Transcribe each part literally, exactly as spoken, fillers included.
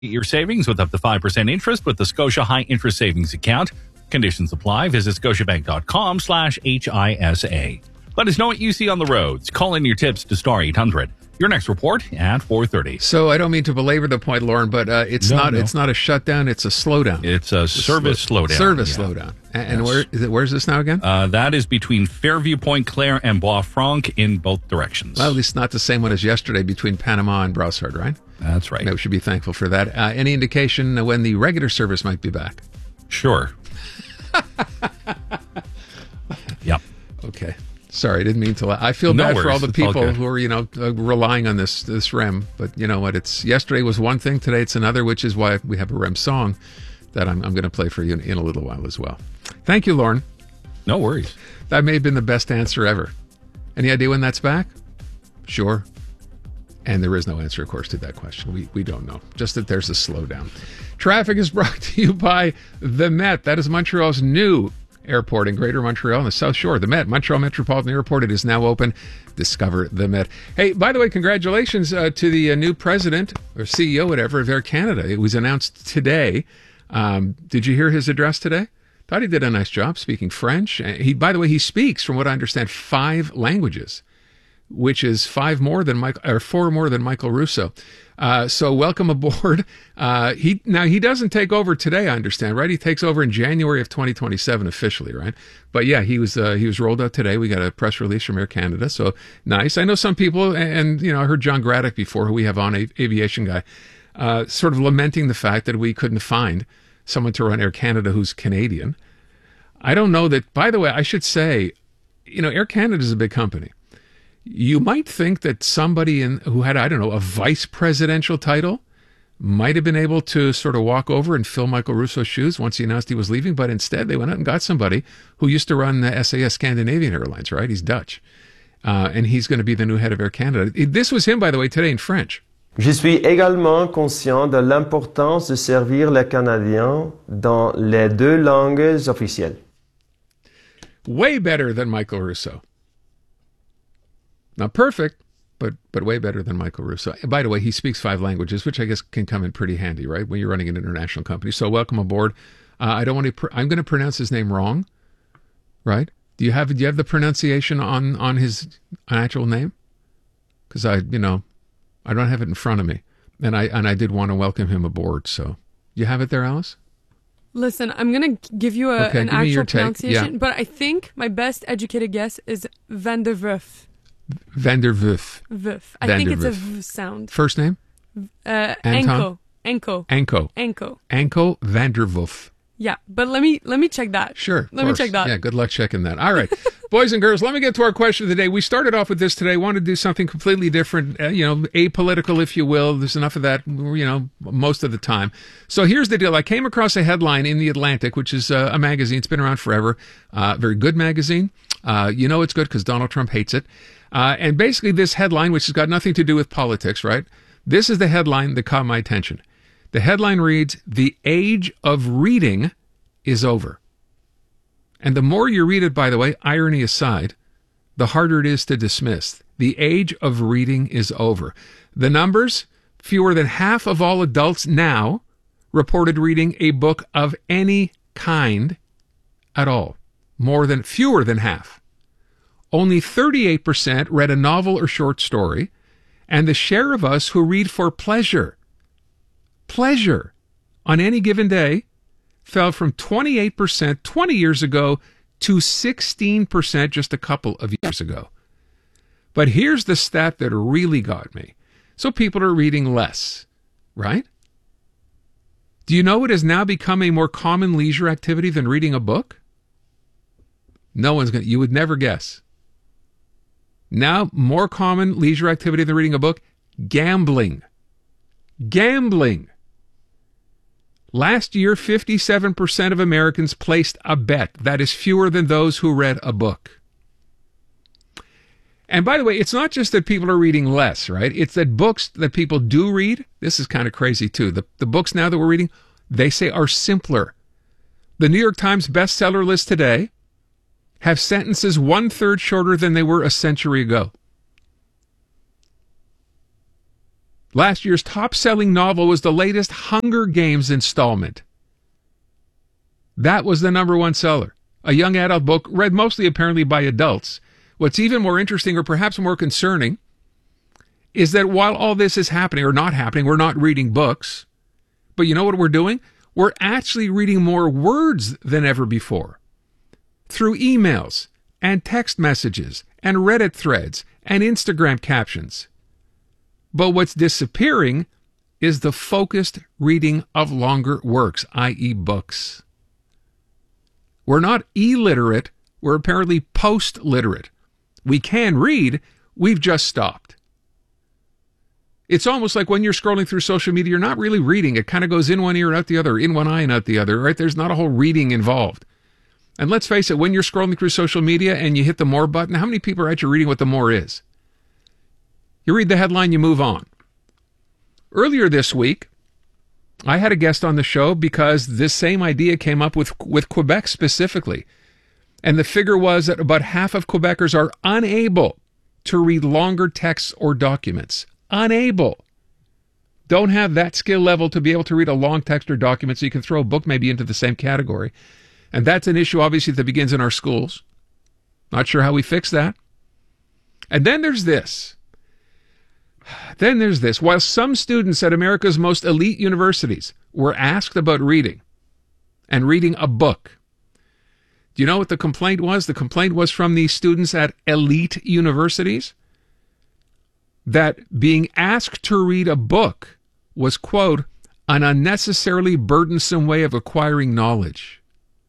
Your savings with up to five percent interest with the Scotia High Interest Savings Account. Conditions apply. Visit scotiabank.com slash HISA. Let us know what you see on the roads. Call in your tips to star eight hundred. Your next report at four thirty. So I don't mean to belabor the point, Lauren, but uh, it's No, not no. it's not a shutdown. It's a slowdown. It's a service slow- slowdown. Service Yeah. slowdown. And, and Yes. where is it? Where's this now again? Uh, that is between Fairview Point Claire and Bois Franc in both directions. Well, at least not the same one as yesterday between Panama and Brossard, right? That's right. Maybe we should be thankful for that. Uh, any indication when the regular service might be back? Sure. Yep. Okay. Sorry, I didn't mean to. La- I feel No bad for all worries. the It's all people good. who are, you know, uh, relying on this this R E M. But you know what? It's yesterday was one thing, today it's another, which is why we have a R E M song that I'm, I'm going to play for you in, in a little while as well. Thank you, Lauren. No worries. That may have been the best answer ever. Any idea when that's back? Sure. And there is no answer, of course, to that question. We we don't know. Just that there's a slowdown. Traffic is brought to you by the Met. That is Montreal's new airport in Greater Montreal on the South Shore. The Met, Montreal Metropolitan Airport. It is now open. Discover the Met. Hey, by the way, congratulations uh, to the uh, new president or C E O, whatever, of Air Canada. It was announced today. Um, did you hear his address today? Thought he did a nice job speaking French. Uh, He, by the way, he speaks, from what I understand, five languages, which is five more than Michael, or four more than Michael Russo. Uh, so welcome aboard. Uh, he now he doesn't take over today, I understand, right? He takes over in January of twenty twenty-seven officially, right? But yeah, he was uh, he was rolled out today. We got a press release from Air Canada, so nice. I know some people, and, and you know, I heard John Graddock before, who we have on, a, aviation guy, uh, sort of lamenting the fact that we couldn't find someone to run Air Canada who's Canadian. I don't know that. By the way, I should say, you know, Air Canada is a big company. You might think that somebody in who had, I don't know, a vice presidential title might have been able to sort of walk over and fill Michael Russo's shoes once he announced he was leaving, but instead they went out and got somebody who used to run the S A S Scandinavian Airlines, right? He's Dutch. Uh, and he's going to be the new head of Air Canada. This was him, by the way, today in French. Je suis également conscient de l'importance de servir les Canadiens dans les deux langues officielles. Way better than Michael Russo. Not perfect, but but way better than Michael Russo. By the way, he speaks five languages, which I guess can come in pretty handy, right, when you're running an international company. So welcome aboard. Uh, I don't want to. Pr- I'm going to pronounce his name wrong, right? Do you have do you have the pronunciation on on his actual name? Because I, you know, I don't have it in front of me, and I and I did want to welcome him aboard. So you have it there, Alice? Listen, I'm going to give you a, Okay, an give me your actual take. pronunciation, Yeah. but I think my best educated guess is Van der Werf. Van der Werf. Werf. I Van think der it's a Werf. V sound. First name? Uh, Anton? Enko. Enko. Anko. Enko. Anko van der Werf. Yeah, but let me let me check that. Sure. of Let me course. check that. Yeah, good luck checking that. All right. Boys and girls, let me get to our question of the day. We started off with this today. Want to do something completely different, uh, you know, apolitical, if you will. There's enough of that, you know, most of the time. So here's the deal. I came across a headline in The Atlantic, which is uh, a magazine. It's been around forever. Uh, very good magazine. Uh, you know it's good because Donald Trump hates it. Uh, and basically this headline, which has got nothing to do with politics, right? This is the headline that caught my attention. The headline reads, "The age of reading is over." And the more you read it, by the way, irony aside, the harder it is to dismiss. The age of reading is over. The numbers, fewer than half of all adults now reported reading a book of any kind at all. More than, fewer than half. Only thirty-eight percent read a novel or short story, and the share of us who read for pleasure, pleasure, on any given day, fell from twenty-eight percent twenty years ago to sixteen percent just a couple of years ago. But here's the stat that really got me. So people are reading less, right? Do you know it has now become a more common leisure activity than reading a book? No one's going to, you would never guess. Now, more common leisure activity than reading a book, gambling. Gambling. Last year, fifty-seven percent of Americans placed a bet. That is fewer than those who read a book. And by the way, it's not just that people are reading less, right? It's that books that people do read, this is kind of crazy too. The, the books now that we're reading, they say are simpler. The New York Times bestseller list today have sentences one-third shorter than they were a century ago. Last year's top-selling novel was the latest Hunger Games installment. That was the number one seller. A young adult book read mostly apparently by adults. What's even more interesting, or perhaps more concerning, is that while all this is happening, or not happening, we're not reading books. But you know what we're doing? We're actually reading more words than ever before. Through emails, and text messages, and Reddit threads, and Instagram captions. But what's disappearing is the focused reading of longer works, that is books. We're not illiterate, we're apparently post-literate. We can read, we've just stopped. It's almost like when you're scrolling through social media, you're not really reading. It kind of goes in one ear and out the other, in one eye and out the other, right? There's not a whole reading involved. And let's face it, when you're scrolling through social media and you hit the more button, how many people are actually reading what the more is? You read the headline, you move on. Earlier this week, I had a guest on the show because this same idea came up with, with Quebec specifically. And the figure was that about half of Quebecers are unable to read longer texts or documents. Unable. Don't have that skill level to be able to read a long text or document, so you can throw a book maybe into the same category. And that's an issue, obviously, that begins in our schools. Not sure how we fix that. And then there's this. Then there's this. While some students at America's most elite universities were asked about reading and reading a book, do you know what the complaint was? The complaint was from the students at elite universities that being asked to read a book was, quote, an unnecessarily burdensome way of acquiring knowledge.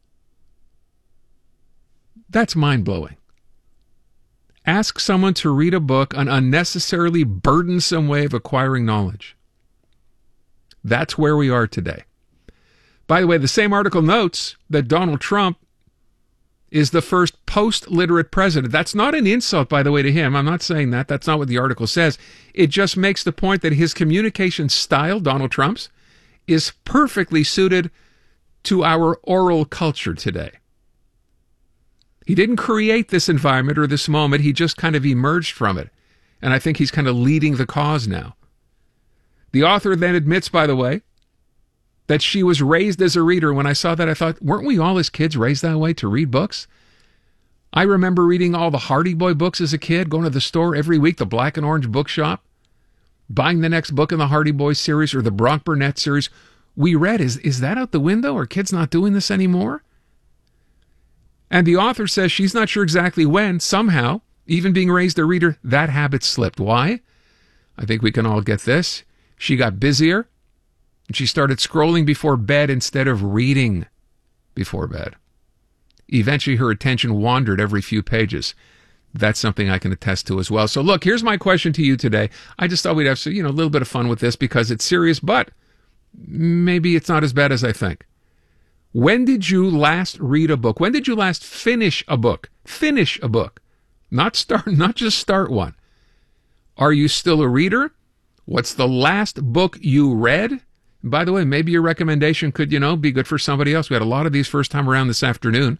That's mind-blowing. Ask someone to read a book, an unnecessarily burdensome way of acquiring knowledge. That's where we are today. By the way, the same article notes that Donald Trump is the first post-literate president. That's not an insult, by the way, to him. I'm not saying that. That's not what the article says. It just makes the point that his communication style, Donald Trump's, is perfectly suited to our oral culture today. He didn't create this environment or this moment. He just kind of emerged from it. And I think he's kind of leading the cause now. The author then admits, by the way, that she was raised as a reader. When I saw that, I thought, weren't we all as kids raised that way to read books? I remember reading all the Hardy Boy books as a kid, going to the store every week, the Black and Orange bookshop, buying the next book in the Hardy Boys series or the Bronk Burnett series. We read, is, is that out the window? Are kids not doing this anymore? And the author says she's not sure exactly when, somehow, even being raised a reader, that habit slipped. Why? I think we can all get this. She got busier, and she started scrolling before bed instead of reading before bed. Eventually, her attention wandered every few pages. That's something I can attest to as well. So look, here's my question to you today. I just thought we'd have you know, a little bit of fun with this because it's serious, but maybe it's not as bad as I think. When did you last read a book? When did you last finish a book? Finish a book. Not start, not just start one. Are you still a reader? What's the last book you read? And by the way, maybe your recommendation could, you know, be good for somebody else. We had a lot of these first time around this afternoon.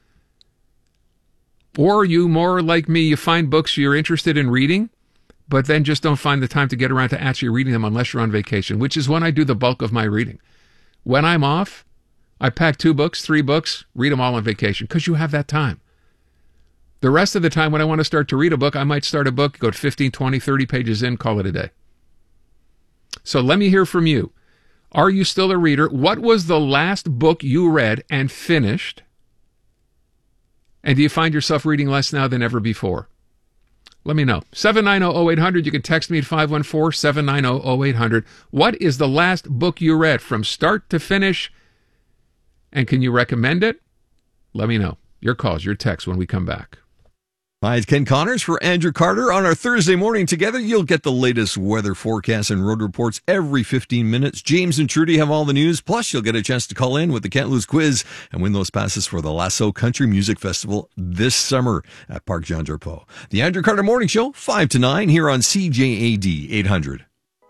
Or are you more like me, you find books you're interested in reading, but then just don't find the time to get around to actually reading them unless you're on vacation, which is when I do the bulk of my reading. When I'm off, I pack two books, three books, read them all on vacation, because you have that time. The rest of the time, when I want to start to read a book, I might start a book, go to fifteen, twenty, thirty pages in, call it a day. So let me hear from you. Are you still a reader? What was the last book you read and finished? And do you find yourself reading less now than ever before? Let me know. seven nine zero, zero eight hundred. You can text me at five one four, seven nine zero, zero eight hundred. What is the last book you read from start to finish? And can you recommend it? Let me know. Your calls, your texts when we come back. Hi, it's Ken Connors for Andrew Carter. On our Thursday morning together, you'll get the latest weather forecasts and road reports every fifteen minutes. James and Trudy have all the news. Plus, you'll get a chance to call in with the Can't Lose quiz and win those passes for the Lasso Country Music Festival this summer at Parc Jean-Drapeau. The Andrew Carter Morning Show, five to nine, here on C J A D eight hundred.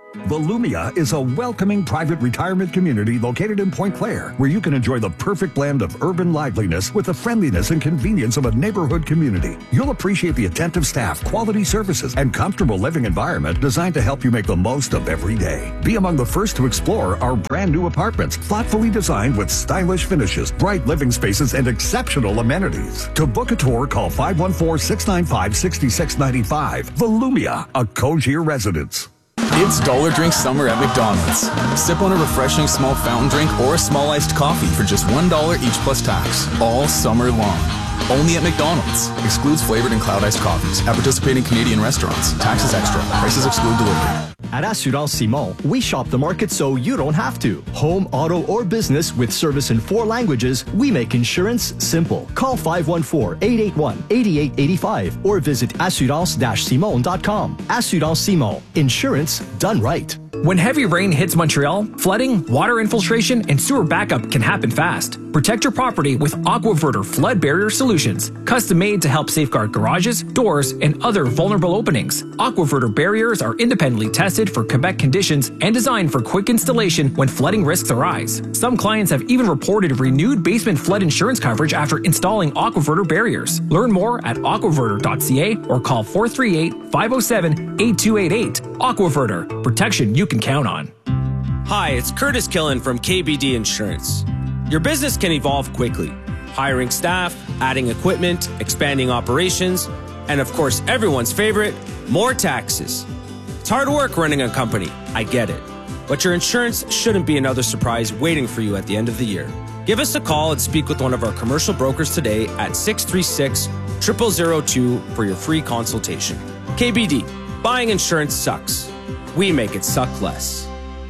Volumia is a welcoming private retirement community located in Point Claire, where you can enjoy the perfect blend of urban liveliness with the friendliness and convenience of a neighborhood community. You'll appreciate the attentive staff, quality services, and comfortable living environment designed to help you make the most of every day. Be among the first to explore our brand new apartments, thoughtfully designed with stylish finishes, bright living spaces, and exceptional amenities. To book a tour, call five one four, six nine five, six six nine five. Volumia, a Cogier residence. It's Dollar Drink Summer at McDonald's. Sip on a refreshing small fountain drink or a small iced coffee for just one dollar each plus tax, all summer long. Only at McDonald's. Excludes flavored and cloud iced coffees at participating Canadian restaurants. Taxes extra. Prices exclude delivery. At Assurance Simon, we shop the market so you don't have to. Home, auto, or business with service in four languages, we make insurance simple. Call five one four, eight eight one, eight eight eight five or visit assurance dash simon dot com. Assurance Simon. Insurance done right. When heavy rain hits Montreal, flooding, water infiltration, and sewer backup can happen fast. Protect your property with AquaVerter flood barrier solutions, custom made to help safeguard garages, doors, and other vulnerable openings. AquaVerter barriers are independently tested for Quebec conditions and designed for quick installation when flooding risks arise. Some clients have even reported renewed basement flood insurance coverage after installing AquaVerter barriers. Learn more at aquaverter dot c a or call four three eight, five oh seven, eight two eight eight. AquaVerter, protection you can count on. Hi, it's Curtis Killen from K B D Insurance. Your business can evolve quickly. Hiring staff, adding equipment, expanding operations, and of course, everyone's favorite, more taxes. It's hard work running a company, I get it. But your insurance shouldn't be another surprise waiting for you at the end of the year. Give us a call and speak with one of our commercial brokers today at six three six, zero zero zero two for your free consultation. K B D, buying insurance sucks. We make it suck less.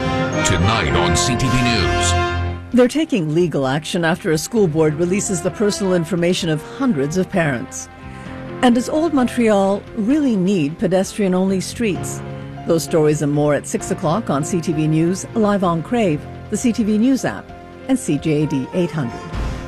Tonight on C T V News. They're taking legal action after a school board releases the personal information of hundreds of parents. And does Old Montreal really need pedestrian-only streets? Those stories and more at six o'clock on C T V News, live on Crave, the C T V News app, and C J A D eight hundred.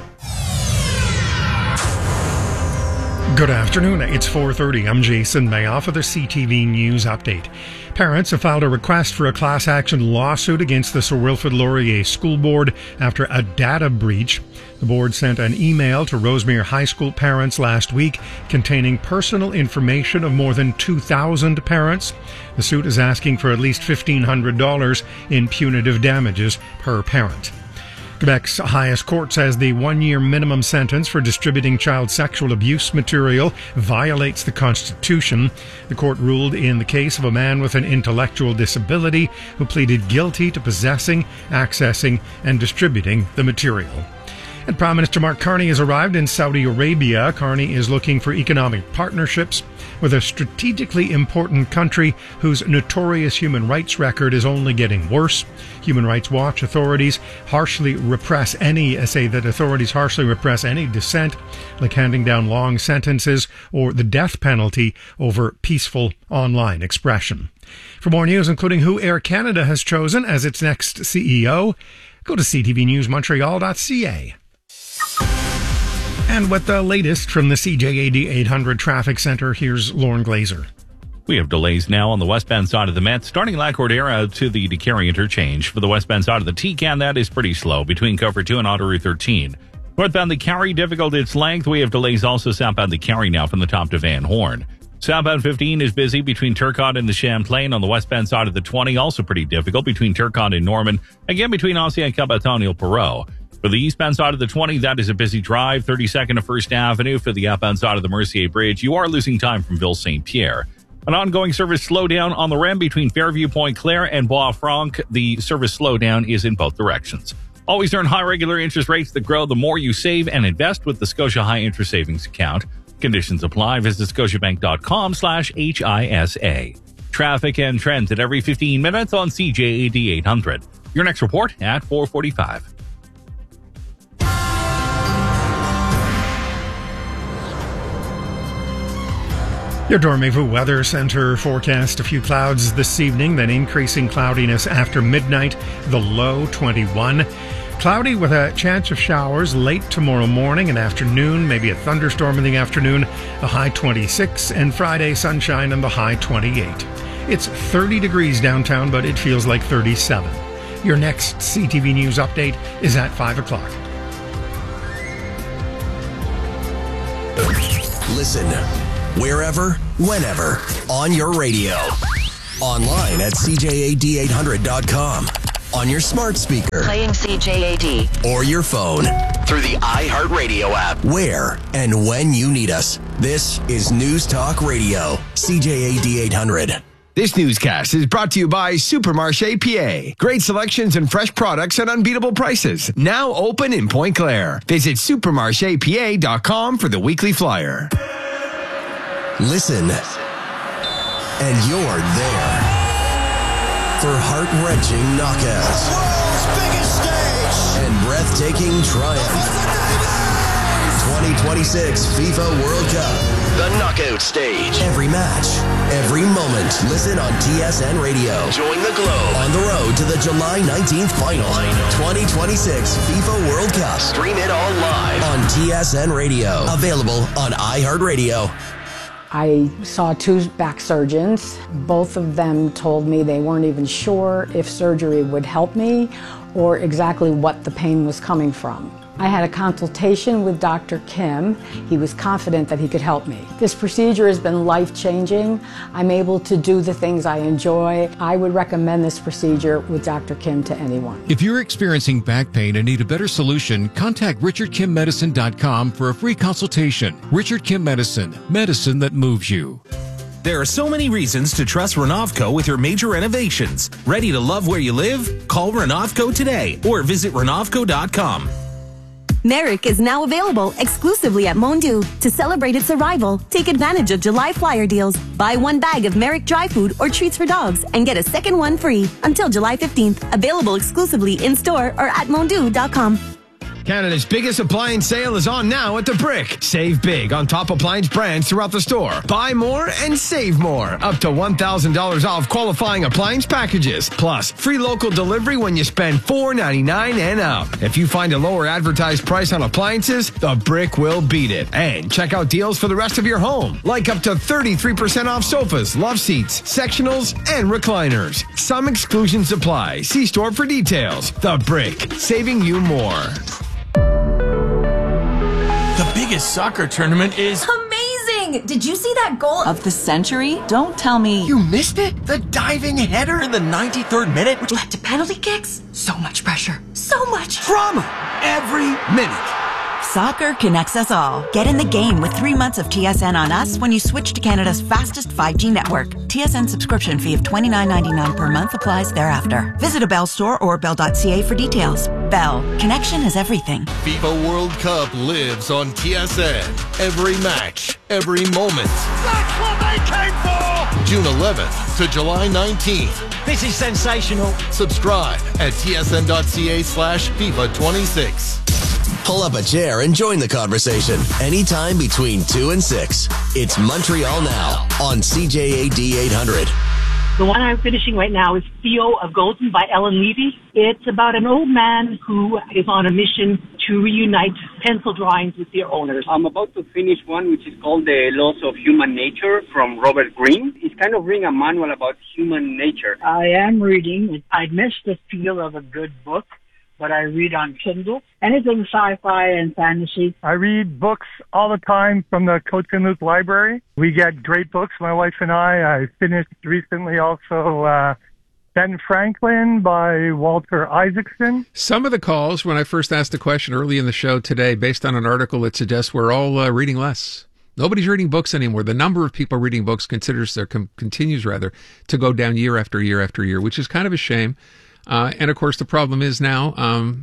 Good afternoon. It's four thirty. I'm Jason Mayoff for the C T V News Update. Parents have filed a request for a class action lawsuit against the Sir Wilfrid Laurier School Board after a data breach. The board sent an email to Rosemere High School parents last week containing personal information of more than two thousand parents. The suit is asking for at least fifteen hundred dollars in punitive damages per parent. Quebec's highest court says the one-year minimum sentence for distributing child sexual abuse material violates the Constitution. The court ruled in the case of a man with an intellectual disability who pleaded guilty to possessing, accessing, and distributing the material. And Prime Minister Mark Carney has arrived in Saudi Arabia. Carney is looking for economic partnerships with a strategically important country whose notorious human rights record is only getting worse. Human Rights Watch authorities harshly repress any, say that authorities harshly repress any dissent, like handing down long sentences or the death penalty over peaceful online expression. For more news, including who Air Canada has chosen as its next C E O, go to c t v news montreal dot c a. And with the latest from the C J A D eight hundred Traffic Center, here's Lauren Glazer. We have delays now on the westbound side of the Met, starting La Cordera to the DeCarry interchange. For the westbound side of the T C A N, that is pretty slow between Cover two and Autoroute thirteen. Northbound the Carry, difficult its length. We have delays also southbound the Carry now from the top to Van Horn. Southbound fifteen is busy between Turcotte and the Champlain. On the westbound side of the twenty, also pretty difficult between Turcotte and Norman. Again, between Ossea and Cabaton-Ile-Perrot. For the eastbound side of the twenty, that is a busy drive. thirty-second to First Avenue. For the outbound side of the Mercier Bridge, you are losing time from Ville Saint Pierre. An ongoing service slowdown on the R E M between Fairview, Point Claire, and Bois-Franc. The service slowdown is in both directions. Always earn high regular interest rates that grow the more you save and invest with the Scotia High Interest Savings Account. Conditions apply. Visit scotiabank.com slash HISA. Traffic and trends at every fifteen minutes on C J A D eight hundred. Your next report at four forty-five. Your Dormevu Weather Center forecast: a few clouds this evening, then increasing cloudiness after midnight, the low twenty-one. Cloudy with a chance of showers late tomorrow morning and afternoon, maybe a thunderstorm in the afternoon, the high twenty-six, and Friday sunshine and the high twenty-eight. It's thirty degrees downtown, but it feels like thirty-seven. Your next C T V News update is at five o'clock. Listen wherever, whenever, on your radio. Online at C J A D eight hundred dot com. On your smart speaker. Playing C J A D. Or your phone. Through the iHeartRadio app. Where and when you need us. This is News Talk Radio. C J A D eight hundred. This newscast is brought to you by Supermarché P A. Great selections and fresh products at unbeatable prices. Now open in Point Claire. Visit supermarché p a dot com for the weekly flyer. Listen. And you're there. For heart-wrenching knockouts. World's biggest stage. And breathtaking triumph. twenty twenty-six FIFA World Cup. The knockout stage. Every match. Every moment. Listen on T S N Radio. Join the globe. On the road to the July nineteenth final. twenty twenty-six FIFA World Cup. Stream it all live on T S N Radio. Available on iHeartRadio. I saw two back surgeons. Both of them told me they weren't even sure if surgery would help me or exactly what the pain was coming from. I had a consultation with Doctor Kim. He was confident that he could help me. This procedure has been life-changing. I'm able to do the things I enjoy. I would recommend this procedure with Doctor Kim to anyone. If you're experiencing back pain and need a better solution, contact richard kim medicine dot com for a free consultation. Richard Kim Medicine, medicine that moves you. There are so many reasons to trust Renovco with your major renovations. Ready to love where you live? Call Renovco today or visit renovco dot com. Merrick is now available exclusively at Mondu. To celebrate its arrival, take advantage of July flyer deals. Buy one bag of Merrick dry food or treats for dogs and get a second one free until July fifteenth. Available exclusively in-store or at mondu dot com. Canada's biggest appliance sale is on now at The Brick. Save big on top appliance brands throughout the store. Buy more and save more. Up to one thousand dollars off qualifying appliance packages. Plus, free local delivery when you spend four ninety-nine and up. If you find a lower advertised price on appliances, The Brick will beat it. And check out deals for the rest of your home. Like up to thirty-three percent off sofas, love seats, sectionals, and recliners. Some exclusions apply. See store for details. The Brick, saving you more. The biggest soccer tournament is amazing! Did you see that goal of the century? Don't tell me You missed it? The diving header in the ninety-third minute? which led to penalty kicks. So much pressure. So much Drama every minute. Soccer connects us all. Get in the game with three months of T S N on us when you switch to Canada's fastest five G network. T S N subscription fee of twenty-nine ninety-nine per month applies thereafter. Visit a Bell store or bell dot c a for details. Bell. Connection is everything. FIFA World Cup lives on T S N. Every match, every moment. That's what they came for! June eleventh to July nineteenth. This is sensational. Subscribe at T S N dot c a slash FIFA twenty-six. Pull up a chair and join the conversation. Anytime between two and six. It's Montreal Now on C J A D eight hundred. The one I'm finishing right now is Theo of Golden by Ellen Levy. It's about an old man who is on a mission to reunite pencil drawings with their owners. I'm about to finish one which is called The Laws of Human Nature from Robert Greene. It's kind of reading a manual about human nature. I am reading. I miss the feel of a good book, but I read on Kindle. Anything sci-fi and fantasy. I read books all the time from the Coach and Luke library. We get great books, my wife and I. I finished recently also uh, Ben Franklin by Walter Isaacson. Some of the calls, when I first asked the question early in the show today, based on an article that suggests we're all uh, reading less. Nobody's reading books anymore. The number of people reading books considers their com- continues rather to go down year after year after year, which is kind of a shame. Uh, and of course, the problem is now um,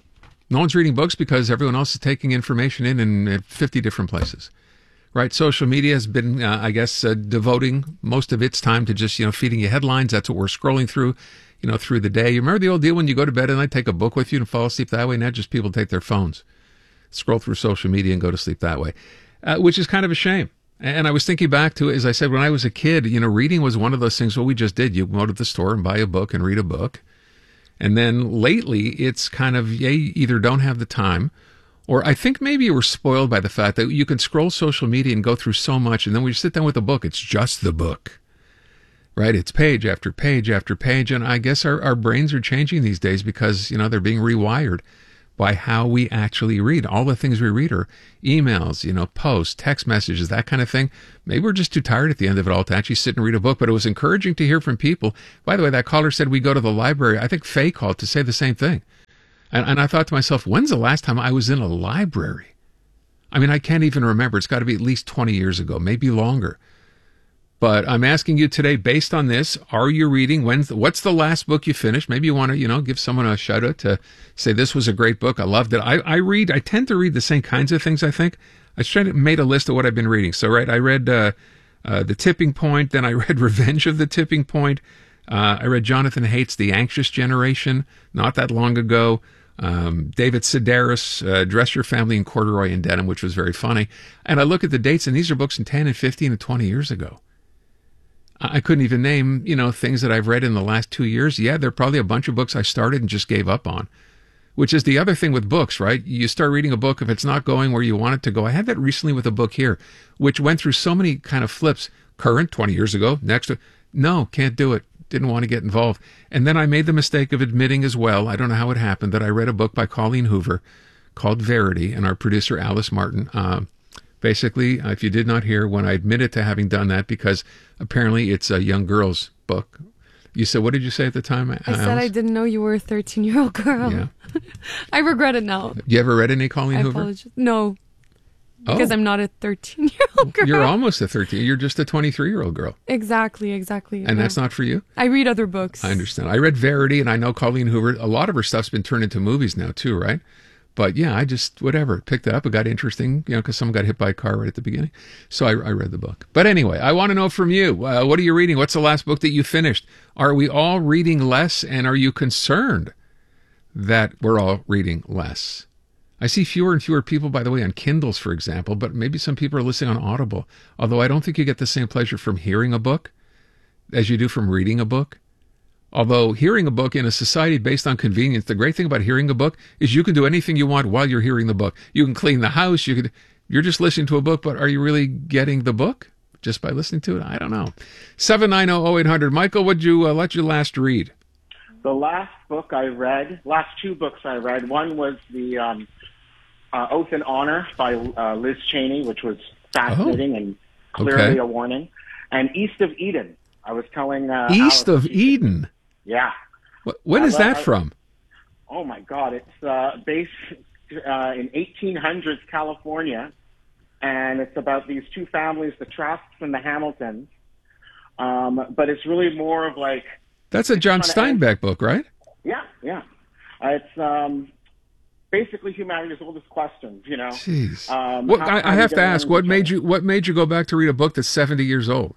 no one's reading books because everyone else is taking information in in, in fifty different places, right? Social media has been, uh, I guess, uh, devoting most of its time to just, you know, feeding you headlines. That's what we're scrolling through, you know, through the day. You remember the old deal when you go to bed at night, take a book with you and fall asleep that way? Now just people take their phones, scroll through social media and go to sleep that way, uh, which is kind of a shame. And I was thinking back to, as I said, when I was a kid, you know, reading was one of those things, what we just did. You go to the store and buy a book and read a book. And then lately, it's kind of, yeah, you either don't have the time, or I think maybe you were spoiled by the fact that you can scroll social media and go through so much, and then when you sit down with a book, it's just the book. Right? It's page after page after page. And I guess our, our brains are changing these days because, you know, they're being rewired by how we actually read. All the things we read are emails, you know, posts, text messages, that kind of thing. Maybe we're just too tired at the end of it all to actually sit and read a book. But it was encouraging to hear from people. By the way, that caller said we go to the library. I think Faye called to say the same thing. And, and I thought to myself, when's the last time I was in a library? I mean, I can't even remember. It's got to be at least twenty years ago, maybe longer. But I'm asking you today, based on this, are you reading? When's the, what's the last book you finished? Maybe you want to, you know, give someone a shout out to say this was a great book. I loved it. I, I read, I tend to read the same kinds of things, I think. I tried to made a list of what I've been reading. So, right, I read uh, uh, The Tipping Point, then I read Revenge of the Tipping Point. Uh, I read Jonathan Haidt's The Anxious Generation not that long ago. Um, David Sedaris, uh, Dress Your Family in Corduroy and Denim, which was very funny. And I look at the dates, and these are books in ten and fifteen and twenty years ago. I couldn't even name, you know, things that I've read in the last two years. Yeah, there are probably a bunch of books I started and just gave up on, which is the other thing with books, right? You start reading a book, if it's not going where you want it to go. I had that recently with a book here, which went through so many kind of flips. Current, twenty years ago, next, no, can't do it. Didn't want to get involved. And then I made the mistake of admitting as well, I don't know how it happened, that I read a book by Colleen Hoover called Verity, and our producer, Alice Martin, uh, basically, if you did not hear, when I admitted to having done that, because apparently it's a young girl's book. You said, what did you say at the time, I Alice? said I didn't know you were a thirteen-year-old girl. Yeah. I regret it now. You ever read any Colleen I Hoover? Apologize. No, because oh. I'm not a thirteen-year-old girl. You're almost a thirteen. You're just a twenty-three-year-old girl. Exactly, exactly. And no. that's not for you? I read other books. I understand. I read Verity, and I know Colleen Hoover. A lot of her stuff's been turned into movies now, too, right? But yeah, I just, whatever, picked it up. It got interesting, you know, because someone got hit by a car right at the beginning. So I, I read the book. But anyway, I want to know from you, uh, what are you reading? What's the last book that you finished? Are we all reading less, and are you concerned that we're all reading less? I see fewer and fewer people, by the way, on Kindles, for example, but maybe some people are listening on Audible. Although I don't think you get the same pleasure from hearing a book as you do from reading a book. Although hearing a book in a society based on convenience, the great thing about hearing a book is you can do anything you want while you're hearing the book. You can clean the house. You could, you're just listening to a book, but are you really getting the book just by listening to it? I don't know. seven nine zero, zero eight hundred. Michael, what'd you uh, let you last read? The last book I read, last two books I read, one was the um, uh, Oath and Honor by uh, Liz Cheney, which was fascinating oh. and clearly okay. a warning, and East of Eden. I was telling uh, East Alice, of Eden. Yeah. When I is love, that I, from? Oh my God! It's uh, based uh, in eighteen hundreds California, and it's about these two families, the Trasks and the Hamiltons. Um, but it's really more of like that's a John Steinbeck book, right? Yeah, yeah. Uh, it's um, basically humanity's oldest questions. You know. Jeez. Um, well, how, I, how I have to ask, what made other. you what made you go back to read a book that's seventy years old?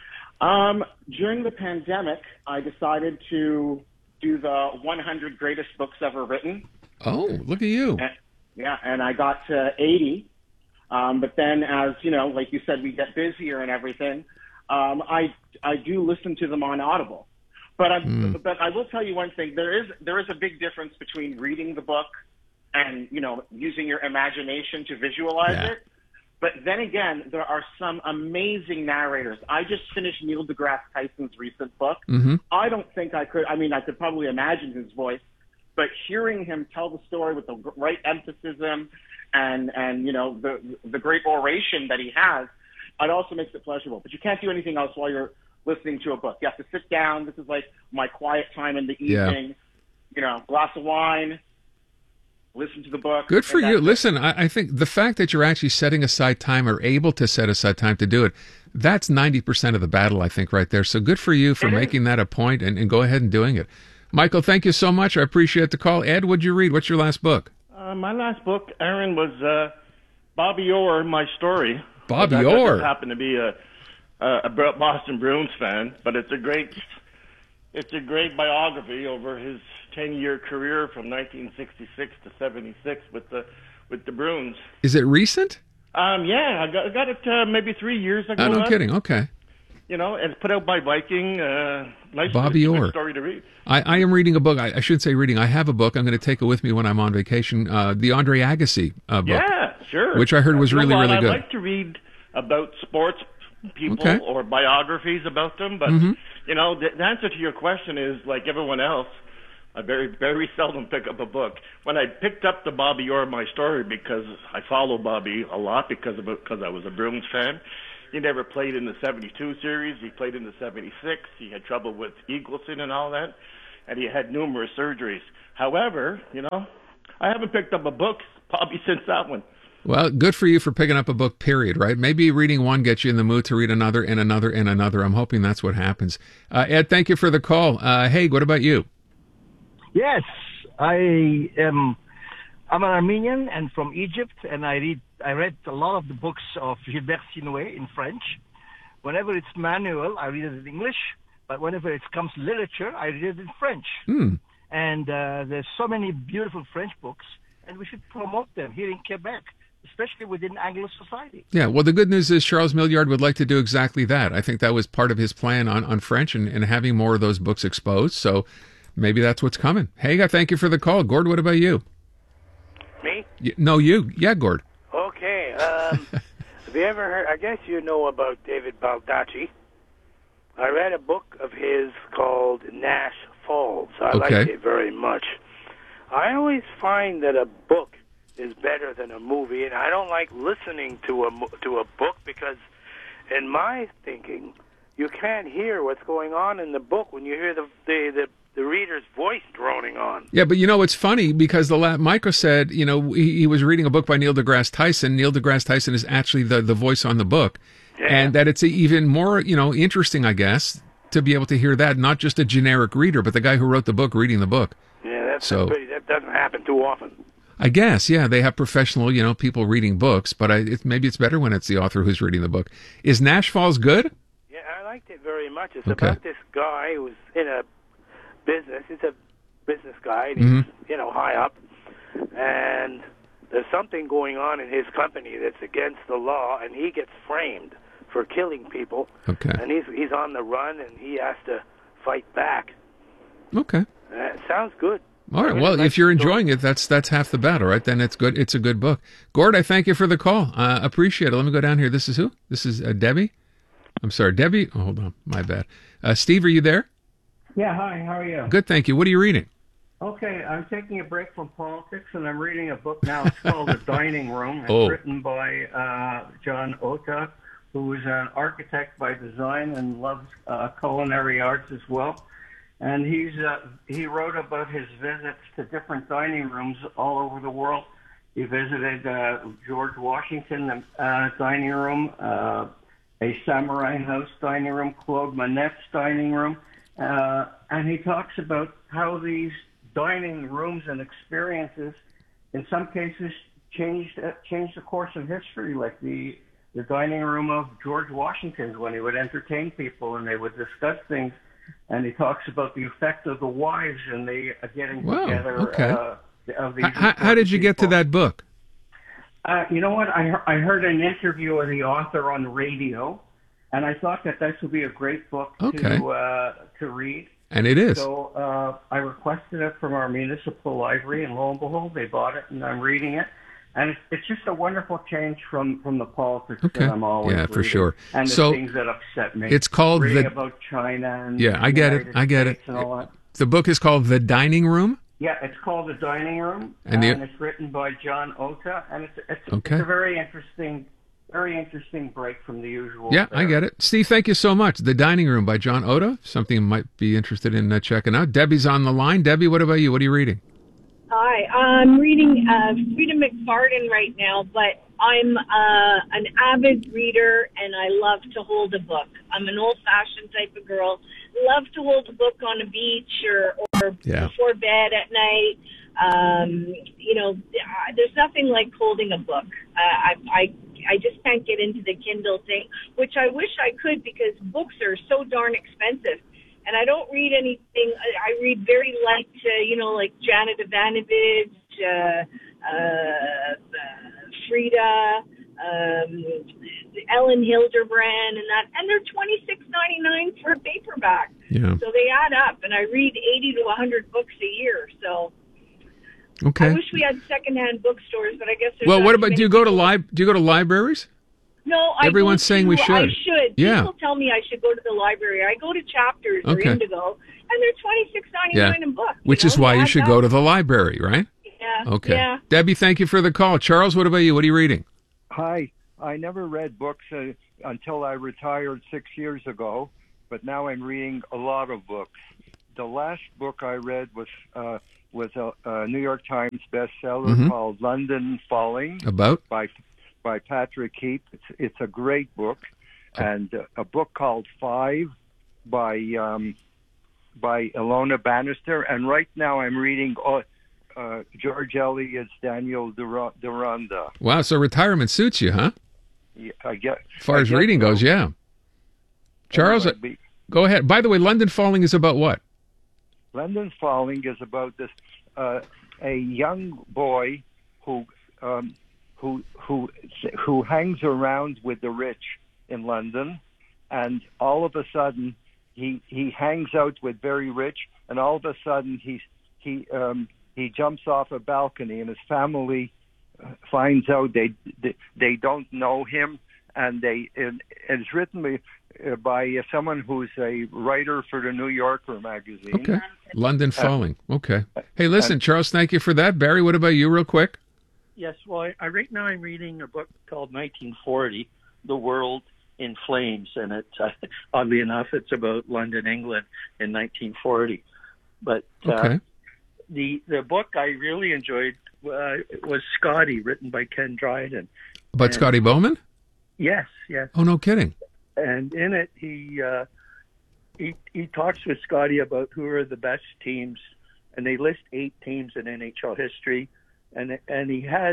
Um, during the pandemic, I decided to do the one hundred greatest books ever written. Oh, look at you. And, yeah, and I got to eighty. Um, but then as, you know, like you said, we get busier and everything. Um, I, I do listen to them on Audible. But I, mm. but I will tell you one thing. There is, there is a big difference between reading the book and, you know, using your imagination to visualize yeah. it. But then again, there are some amazing narrators. I just finished Neil deGrasse Tyson's recent book. Mm-hmm. I don't think I could, I mean, I could probably imagine his voice, but hearing him tell the story with the right emphasis and, and you know, the the great oration that he has, it also makes it pleasurable. But you can't do anything else while you're listening to a book. You have to sit down. This is like my quiet time in the evening, yeah. you know, glass of wine. Listen to the book. Good for you. Listen, I, I think the fact that you're actually setting aside time or able to set aside time to do it, that's ninety percent of the battle, I think, right there. So good for you for it making is. that a point and, and go ahead and doing it. Michael, thank you so much. I appreciate the call. Ed, what'd you read? What's your last book? Uh, my last book, Aaron, was uh, Bobby Orr, My Story. Bobby I, Orr. I just happen to be a, a Boston Bruins fan, but it's a great, it's a great biography over his ten-year career from nineteen sixty-six to seventy-six with the with the Bruins. Is it recent? Um, yeah, I got, I got it uh, maybe three years ago. Oh, no left. kidding. Okay. You know, it's put out by Viking. Uh, nice Bobby Orr. story to read. I, I am reading a book. I, I should say reading. I have a book. I'm going to take it with me when I'm on vacation. Uh, the Andre Agassi uh, book. Yeah, sure. Which I heard was you know really, what? really I good. like to read about sports people Okay. or biographies about them. But, Mhm. you know, the, the answer to your question is, like everyone else, I very, very seldom pick up a book. When I picked up the Bobby Orr My Story, because I follow Bobby a lot because of because I was a Bruins fan. He never played in the seventy-two series. He played in the seventy-six. He had trouble with Eagleson and all that, and he had numerous surgeries. However, you know, I haven't picked up a book probably since that one. Well, good for you for picking up a book, period, right? Maybe reading one gets you in the mood to read another and another and another. I'm hoping that's what happens. Uh, Ed, thank you for the call. Uh, hey, what about you? Yes, I am. I'm an Armenian and from Egypt, and I read. I read a lot of the books of Gilbert Sinoué in French. Whenever it's manual, I read it in English. But whenever it comes to literature, I read it in French. Hmm. And uh, there's so many beautiful French books, and we should promote them here in Quebec, especially within Anglo society. Yeah, well, the good news is Charles Milliard would like to do exactly that. I think that was part of his plan on, on French and, and having more of those books exposed. So maybe that's what's coming. Hey, thank you for the call. Gord, what about you? Me? Y- no, you. Yeah, Gord. Okay. Um, have you ever heard? I guess you know about David Baldacci. I read a book of his called Nash Falls. I Okay. liked it very much. I always find that a book is better than a movie, and I don't like listening to a mo- to a book because, in my thinking, you can't hear what's going on in the book when you hear the the the, the reader's voice droning on. Yeah, but you know, it's funny because the la- Michael said, you know, he, he was reading a book by Neil deGrasse Tyson. Neil deGrasse Tyson is actually the, the voice on the book. And that it's even more, you know, interesting, I guess, to be able to hear that, not just a generic reader, but the guy who wrote the book reading the book. Yeah, that's So- pretty, that doesn't happen too often. I guess, yeah, they have professional, you know, people reading books, but I, it, maybe it's better when it's the author who's reading the book. Is Nash Falls good? Yeah, I liked it very much. It's Okay. about this guy who's in a business. He's a business guy, and he's, Mhm. you know, high up. And there's something going on in his company that's against the law, and he gets framed for killing people. Okay. And he's he's on the run, and he has to fight back. Okay. Uh, it sounds good. All right. I really Well, like if you're the story. enjoying it, that's that's half the battle, right? Then it's good. It's a good book. Gord, I thank you for the call. Uh, appreciate it. Let me go down here. This is who? This is uh, Debbie. I'm sorry, Debbie. Oh, hold on. My bad. Uh, Steve, are you there? Yeah, hi, how are you? Good, thank you. What are you reading? Okay, I'm taking a break from politics, and I'm reading a book now. It's called The Dining Room. It's Oh. written by uh, John Ota, who is an architect by design and loves uh, culinary arts as well. And he's uh, he wrote about his visits to different dining rooms all over the world. He visited uh, George Washington uh, dining room, uh, a Samurai House dining room, Claude Monet's dining room, uh, and he talks about how these dining rooms and experiences, in some cases, changed uh, changed the course of history, like the the dining room of George Washington's when he would entertain people and they would discuss things. And he talks about the effect of the wives and the uh, getting Wow, together okay. uh, of these. H- how, how did you get to that book? Uh, you know what? I, he- I heard an interview of the author on the radio, and I thought that this would be a great book Okay. to uh, to read. And it is. So uh, I requested it from our municipal library, and lo and behold, they bought it, and I'm reading it. And it's, it's just a wonderful change from, from the politics Okay. that I'm always Yeah, for reading, sure. and the So, things that upset me. it's called reading the- about China and Yeah, I the get it. United I get it. States and all that. The book is called The Dining Room. Yeah, it's called The Dining Room, And and, the- it's written by John Ota, and it's it's, Okay. it's a very interesting, very interesting break from the usual. Yeah, fare. I get it. Steve, thank you so much. The Dining Room by John Oda, something you might be interested in uh, checking out. Debbie's on the line. Debbie, what about you? What are you reading? Hi, I'm reading uh, Frida McFarden right now, but I'm uh, an avid reader and I love to hold a book. I'm an old-fashioned type of girl. Love to hold a book on a beach or, or Yeah. before bed at night. Um, you know, uh, there's nothing like holding a book. Uh, I, I I just can't get into the Kindle thing, which I wish I could because books are so darn expensive. And I don't read anything. I I read very light, uh, you know, like Janet Ivanovich, uh, uh, Frida, um, Ellen Hilderbrand, and that. And they're twenty-six ninety-nine for a paperback. Yeah. So they add up. And I read eighty to one hundred books a year. So Okay. I wish we had secondhand bookstores, but I guess there's Well, not what too about, many do you go to people- li- do you go to libraries? No, I Everyone's go saying to, we should. I should. Yeah. People tell me I should go to the library. I go to Chapters or Okay. Indigo, and they're twenty-six ninety-nine Yeah. a book. Which you is know? why you Add should that go to the library, right? Yeah. Okay. Yeah. Debbie, thank you for the call. Charles, what about you? What are you reading? Hi. I never read books uh, until I retired six years ago, but now I'm reading a lot of books. The last book I read was uh, was a, a New York Times bestseller Mhm. called London Falling. About? by by Patrick Heap. It's it's a great book, and uh, a book called Five by um, by Ilona Bannister. And right now I'm reading uh, uh, George Eliot's Daniel Dura- Deronda. Wow, so retirement suits you, huh? Yeah, I get. As far I as guess reading so. goes, yeah. Charles, Anyway, be- go ahead. By the way, London Falling is about what? London Falling is about this uh, a young boy who um, who who who hangs around with the rich in London, and all of a sudden he he hangs out with very rich, and all of a sudden he's he um, he jumps off a balcony, and his family finds out they they, they don't know him, and they and it's written by, uh, by uh, someone who's a writer for the New Yorker magazine. Okay. London Uh, Falling. Okay. Hey, listen, and- Charles, thank you for that. Barry, what about you, real quick? Yes, well, I, I right now I'm reading a book called nineteen forty, The World in Flames, and it, uh, oddly enough, it's about London, England in nineteen forty. But uh, Okay. the the book I really enjoyed uh, was Scotty, written by Ken Dryden. About And- Scotty Bowman? Yes, yes. Oh, no kidding. And in it, he uh, he he talks with Scotty about who are the best teams, and they list eight teams in N H L history, and and he has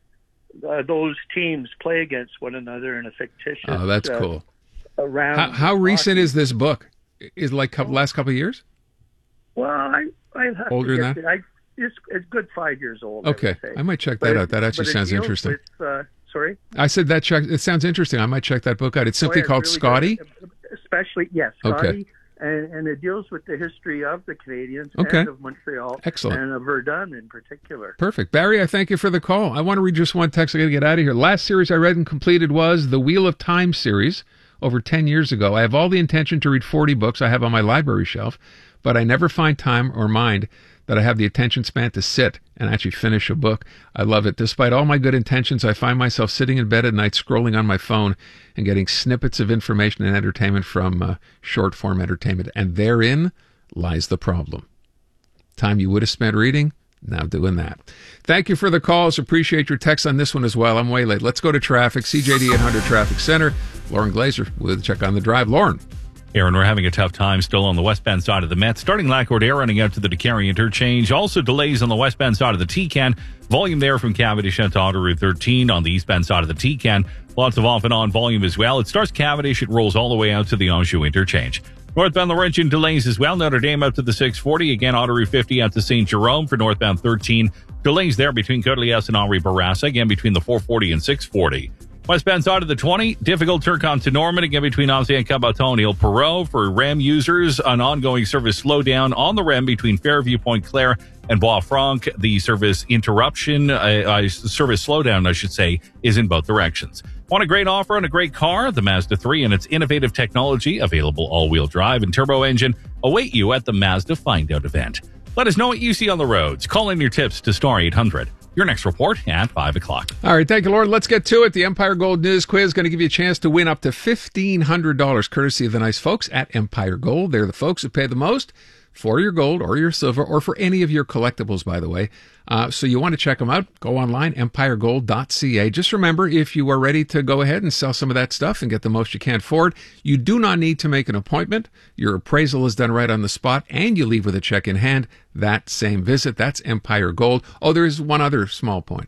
uh, those teams play against one another in a fictitious. Oh, that's uh, cool. Around How, how recent is this book? Is it like couple, last couple of years? Well, I I have Older to than get that? it. I, it's it's good five years old. I Okay. would say. I might check But that it- out. That actually but it sounds deals interesting. With, uh, sorry. I said that check. It sounds interesting. I might check that book out. It's simply Oh, yeah, called really Scotty. good. Especially, yes, Okay. Scotty, and, and it deals with the history of the Canadians Okay. and of Montreal, Excellent. and of Verdun in particular. Perfect. Barry, I thank you for the call. I want to read just one text. I got to get out of here. Last series I read and completed was the Wheel of Time series over ten years ago. I have all the intention to read forty books I have on my library shelf, but I never find time or mind that I have the attention span to sit and actually finish a book. I love it. Despite all my good intentions, I find myself sitting in bed at night scrolling on my phone and getting snippets of information and entertainment from uh, short-form entertainment. And therein lies the problem. Time you would have spent reading, now doing that. Thank you for the calls. Appreciate your text on this one as well. I'm way late. Let's go to traffic. C J D eight hundred Traffic Center. Lauren Glazer with Check on the Drive. Lauren. Aaron, we're having a tough time still on the westbound side of the Met. Starting Lac Air running out to the DeCarry interchange. Also delays on the westbound side of the T-Can. Volume there from Cavendish to Auto Route thirteen on the eastbound side of the T-Can. Lots of off and on volume as well. It starts Cavendish. It rolls all the way out to the Anjou interchange. Northbound Laurentian delays as well. Notre Dame out to the six forty. Again, Auto Route fifty out to Saint Jerome for northbound thirteen. Delays there between Côte-Liesse and Henri Bourassa. Again, between the four forty and six forty. Westbound side of the twenty, difficult Turcon to Norman, again between Ancien Cabaton and Ile Perrot. For R E M users, an ongoing service slowdown on the R E M between Fairview, Point Claire, and Bois-Franc. The service interruption, uh, uh, service slowdown, I should say, is in both directions. Want a great offer on a great car? The Mazda three and its innovative technology, available all-wheel drive and turbo engine, await you at the Mazda Find Out event. Let us know what you see on the roads. Call in your tips to Star eight hundred. Your next report at five o'clock. All right, thank you, Lauren. Let's get to it. The Empire Gold News Quiz is going to give you a chance to win up to fifteen hundred dollars, courtesy of the nice folks at Empire Gold. They're the folks who pay the most for your gold or your silver or for any of your collectibles, by the way. Uh, so you want to check them out. Go online, empire gold dot c a. Just remember, if you are ready to go ahead and sell some of that stuff and get the most you can for it, you do not need to make an appointment. Your appraisal is done right on the spot, and you leave with a check in hand that same visit. That's Empire Gold. Oh, there is one other small point.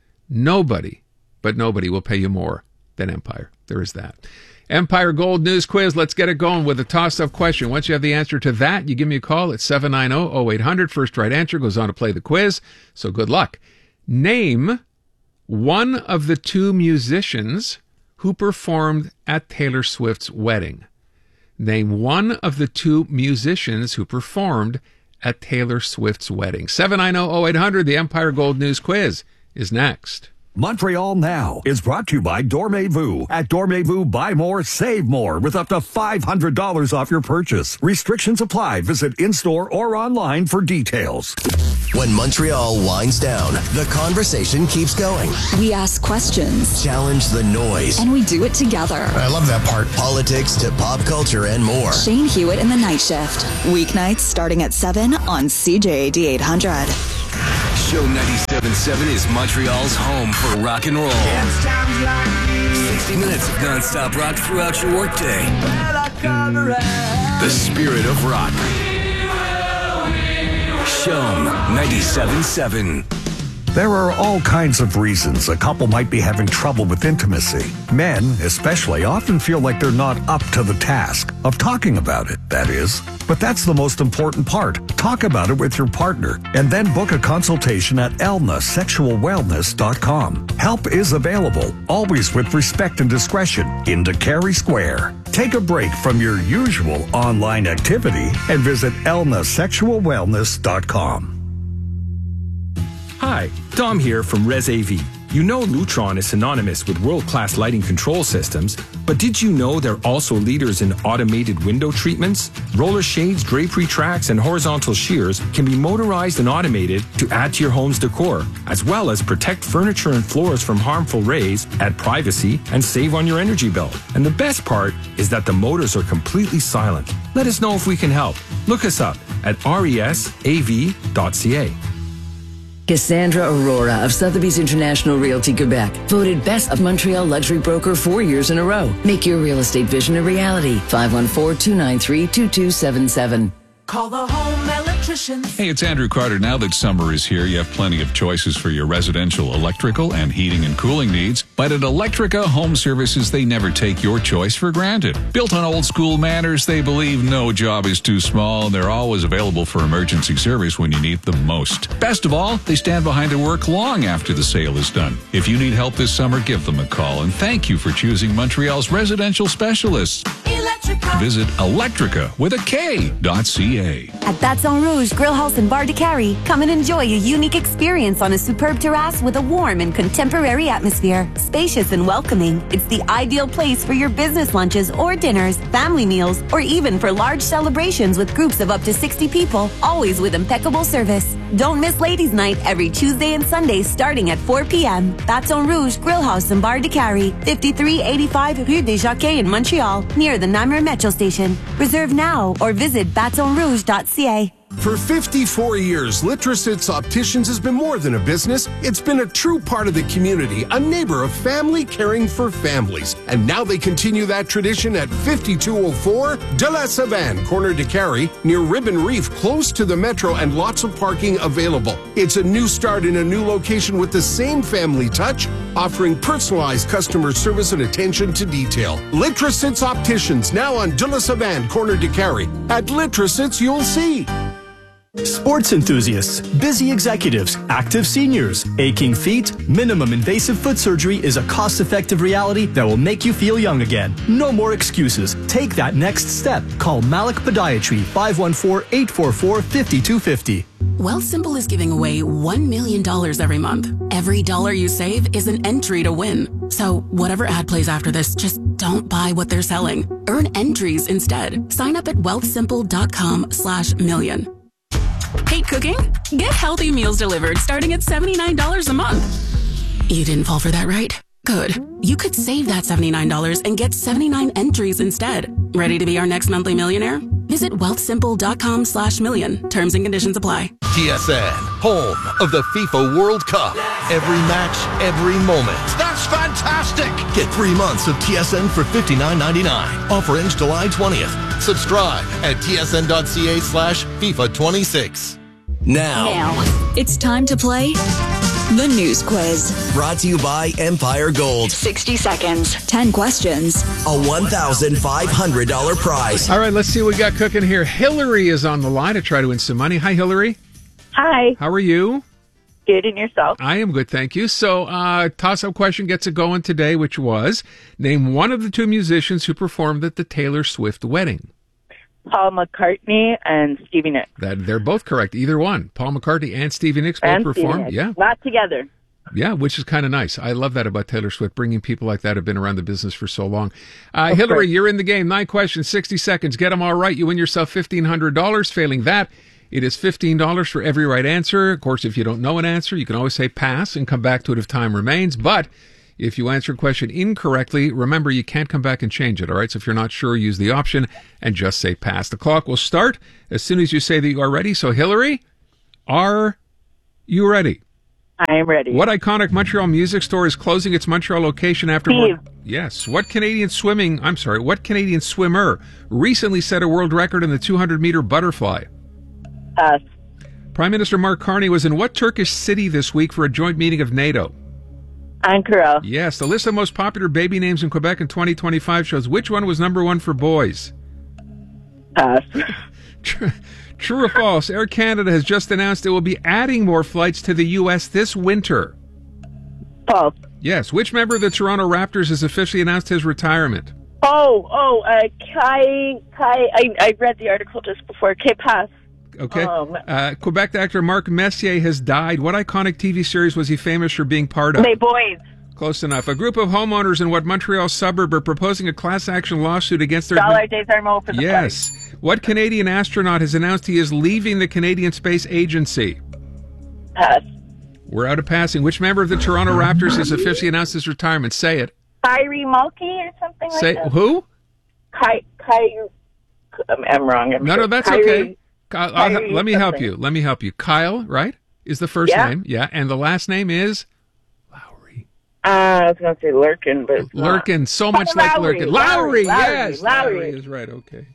Nobody, but nobody will pay you more than Empire. There is that. Empire Gold News Quiz. Let's get it going with a toss-up question. Once you have the answer to that, you give me a call at seven nine zero, zero eight hundred. First right answer goes on to play the quiz. So good luck. Name one of the two musicians who performed at Taylor Swift's wedding. Name one of the two musicians who performed at Taylor Swift's wedding. seven nine zero, zero eight hundred. The Empire Gold News Quiz is next. Montreal Now is brought to you by Dormez-vous. At Dormez-vous, buy more, save more with up to five hundred dollars off your purchase. Restrictions apply. Visit in-store or online for details. When Montreal winds down, the conversation keeps going. We ask questions. Challenge the noise. And we do it together. I love that part. Politics to pop culture and more. Shane Hewitt in the Night Shift. Weeknights starting at seven on C J A D eight hundred. Show ninety-seven point seven is Montreal's home for rock and roll. sixty minutes of non-stop rock throughout your workday. The spirit of rock. Show ninety-seven point seven. There are all kinds of reasons a couple might be having trouble with intimacy. Men, especially, often feel like they're not up to the task of talking about it, that is. But that's the most important part. Talk about it with your partner and then book a consultation at elna sexual wellness dot com. Help is available, always with respect and discretion, in DeCary Square. Take a break from your usual online activity and visit elna sexual wellness dot com. Hi, Dom here from Res A V. You know Lutron is synonymous with world-class lighting control systems, but did you know they're also leaders in automated window treatments? Roller shades, drapery tracks, and horizontal shears can be motorized and automated to add to your home's decor, as well as protect furniture and floors from harmful rays, add privacy, and save on your energy bill. And the best part is that the motors are completely silent. Let us know if we can help. Look us up at res a v dot c a. Cassandra Aurora of Sotheby's International Realty Quebec, voted Best of Montreal Luxury Broker four years in a row. Make your real estate vision a reality. five one four, two nine three, two two seven seven. Call the home electrician. Hey, it's Andrew Carter. Now that summer is here, you have plenty of choices for your residential electrical and heating and cooling needs. But at Electrica Home Services, they never take your choice for granted. Built on old school manners, they believe no job is too small, and they're always available for emergency service when you need them most. Best of all, they stand behind their work long after the sale is done. If you need help this summer, give them a call. And thank you for choosing Montreal's residential specialists. Electrica. Visit Electrica with a K dot C A. At Baton Rouge Grill House in Bar de Carrie, come and enjoy a unique experience on a superb terrace with a warm and contemporary atmosphere. Spacious and welcoming, it's the ideal place for your business lunches or dinners, family meals, or even for large celebrations with groups of up to sixty people, always with impeccable service. Don't miss Ladies' Night every Tuesday and Sunday starting at four p.m. Baton Rouge Grill House in Bar de Carrie, fifty-three eighty-five Rue des Jacquets in Montreal, near the Namur Metro Station. Reserve now or visit baton rouge dot c a. For fifty-four years, Litrosits Opticians has been more than a business. It's been a true part of the community, a neighbor of family caring for families. And now they continue that tradition at fifty-two oh four De La Savane, corner de Carrie, near Ribbon Reef, close to the metro and lots of parking available. It's a new start in a new location with the same family touch, offering personalized customer service and attention to detail. Litrosits Opticians, now on De La Savane, corner de Carrie. At Litrosits, you'll see. Sports enthusiasts, busy executives, active seniors, aching feet, minimum invasive foot surgery is a cost-effective reality that will make you feel young again. No more excuses. Take that next step. Call Malik Podiatry, five one four, eight four four, five two five zero. Wealthsimple is giving away one million dollars every month. Every dollar you save is an entry to win. So whatever ad plays after this, just don't buy what they're selling. Earn entries instead. Sign up at wealthsimple.com slash million. Hate cooking? Get healthy meals delivered starting at seventy-nine dollars a month. You didn't fall for that, right? Good. You could save that seventy-nine dollars and get seventy-nine entries instead. Ready to be our next monthly millionaire? Visit wealthsimple.com slash million. Terms and conditions apply. T S N, home of the FIFA World Cup. Every match, every moment. That's fantastic! Get three months of T S N for fifty-nine ninety-nine. Offer ends July twentieth. Subscribe at tsn.ca slash FIFA 26. Now. Now, it's time to play the news quiz. Brought to you by Empire Gold. sixty seconds, ten questions, a one thousand five hundred dollars prize. All right, let's see what we got cooking here. Hillary is on the line to try to win some money. Hi, Hillary. Hi. How are you? Good, and yourself? I am good, thank you. So, uh, toss-up question gets it going today, which was, name one of the two musicians who performed at the Taylor Swift wedding. Paul McCartney and Stevie Nicks. That they're both correct. Either one. Paul McCartney and Stevie Nicks both And performed. Stevie Yeah. Nicks. Not together. Yeah, which is kind of nice. I love that about Taylor Swift, bringing people like that who've been around the business for so long. Uh, Okay. Hillary, you're in the game. Nine questions, sixty seconds. Get them all right. You win yourself fifteen hundred dollars. Failing that, it is fifteen dollars for every right answer. Of course, if you don't know an answer, you can always say pass and come back to it if time remains. But if you answer a question incorrectly, remember you can't come back and change it, all right? So if you're not sure, use the option and just say pass. The clock will start as soon as you say that you are ready. So, Hillary, are you ready? I am ready. What iconic Montreal music store is closing its Montreal location after Steve. more... Yes. What Canadian swimming... I'm sorry. What Canadian swimmer recently set a world record in the two hundred meter butterfly? Pass. Prime Minister Mark Carney was in what Turkish city this week for a joint meeting of NATO? Ankara. Yes. The list of most popular baby names in Quebec in twenty twenty-five shows which one was number one for boys? Pass. True or false? Air Canada has just announced it will be adding more flights to the U S this winter. False. Yes. Which member of the Toronto Raptors has officially announced his retirement? Oh, oh, uh, Kai, Kai, I, I read the article just before. Okay, pass. Okay. Um, uh, Quebec actor Marc Messier has died. What iconic T V series was he famous for being part of? Les Boys. Close enough. A group of homeowners in what Montreal suburb are proposing a class action lawsuit against their... Dollar Des Armeaux for the Yes. What Canadian astronaut has announced he is leaving the Canadian Space Agency? Pass. We're out of passing. Which member of the Toronto Raptors has officially announced his retirement? Say it. Kyrie Mulkey or something like Say that. who? Kai, Kai, I'm, I'm wrong. I'm No, sure. no, that's Kyrie, okay. Kyle, I'll- Kyrie let me help something. you. Let me help you. Kyle, right? Is the first Yeah. name. Yeah. And the last name is? Uh, I was going to say Lurkin, but it's not. Lurkin. So much Oh, like Lowry, Lurkin. Lowry, Lowry, Lowry, yes. Lowry. is right. Okay.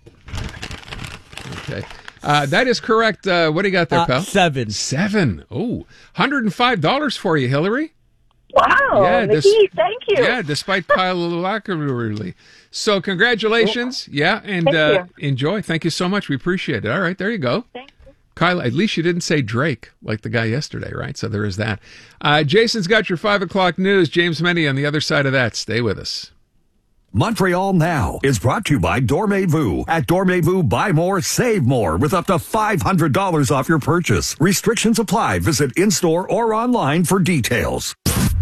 Okay. Uh, that is correct. Uh, what do you got there, Uh, pal? seven. Seven. Oh, one hundred five dollars for you, Hillary. Wow, Yeah, Nikki, dis- thank you. Yeah, despite Kyle Lackerly. So congratulations. Yeah, and Thank uh, enjoy. Thank you so much. We appreciate it. All right, there you go. Thank you. Kyle, at least you didn't say Drake like the guy yesterday, right? So there is that. Uh, Jason's got your five o'clock news. James Menny on the other side of that. Stay with us. Montreal Now is brought to you by Dormez-vous. At Dormez-vous, buy more, save more with up to five hundred dollars off your purchase. Restrictions apply. Visit in-store or online for details.